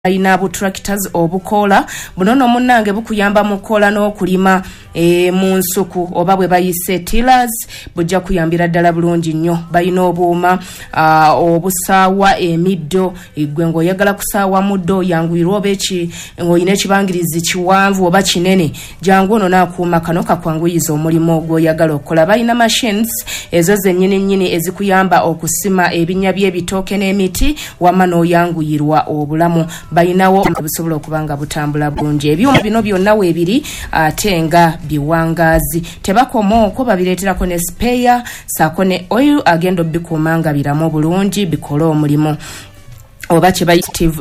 Ina bu tractors obukola bunono munnange bukuyamba mukola n'okulima mu nsuku oba bwe bayise tillers bujja kuyambira ddala bulungi nnyo bayina obuuma obusaawa emiddo igwe ng'oyagala kusaawa muddo yanguyirwa oba ng'oyina ekibangirizi kiwanvu oba kinene jangu ono n'akuuma kano kakwanguyiza omulimu gw'oyagala okukola bayina machines ezo zennyini ezikuyamba okusima ebinnya by'ebitooke n'emiti wamma n'oyanguyirwa obulamu bayinawo busobola okubanga butambula bulungi ebyuma bino byonna weebiri ate nga biwangazi tebakoma okwo babireeterako ne spare saako ne oil agenda obbikuuma nga biramu bulungi bikola omulimu oba kye bayita